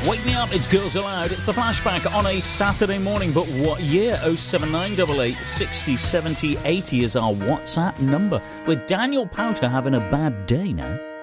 Wake me up, it's Girls Aloud. It's the flashback on a Saturday morning. But what year? 07988 60 70 80 is our WhatsApp number. With Daniel Powter having a bad day now.